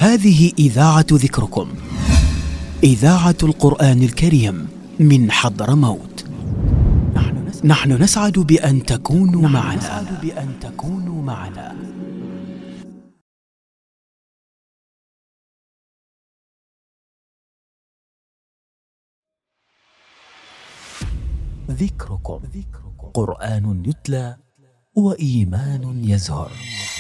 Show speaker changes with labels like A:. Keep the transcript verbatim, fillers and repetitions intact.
A: هذه إذاعة ذكركم، إذاعة القرآن الكريم من حضرموت. نحن نسعد بأن تكونوا معنا. نسعد بأن تكونوا معنا. ذكركم، قرآن يتلى وإيمان يزهر.